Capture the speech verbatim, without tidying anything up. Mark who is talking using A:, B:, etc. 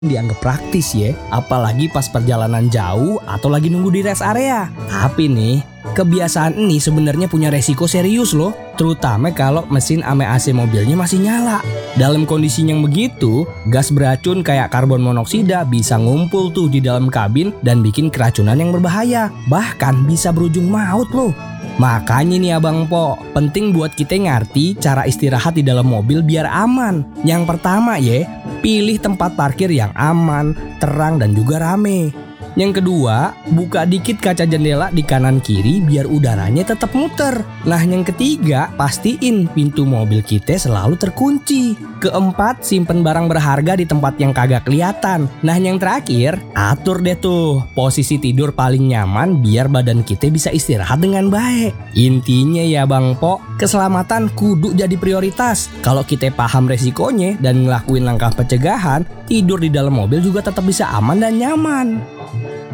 A: dianggap praktis ya, apalagi pas perjalanan jauh atau lagi nunggu di rest area. Tapi nih, kebiasaan ini sebenarnya punya resiko serius loh, terutama kalau mesin ame A C mobilnya masih nyala. Dalam kondisi yang begitu, gas beracun kayak karbon monoksida bisa ngumpul tuh di dalam kabin dan bikin keracunan yang berbahaya, bahkan bisa berujung maut loh. Makanya nih Abang Po, penting buat kita ngerti cara istirahat di dalam mobil biar aman. Yang pertama ya, pilih tempat parkir yang aman, terang dan juga rame. Yang kedua, buka dikit kaca jendela di kanan kiri biar udaranya tetap muter. Nah yang ketiga, pastiin pintu mobil kita selalu terkunci. Keempat, simpen barang berharga di tempat yang kagak kelihatan. Nah yang terakhir, atur deh tuh posisi tidur paling nyaman biar badan kita bisa istirahat dengan baik. Intinya ya Bang Po, keselamatan kudu jadi prioritas. Kalau kita paham resikonya dan ngelakuin langkah pencegahan, tidur di dalam mobil juga tetap bisa aman dan nyaman.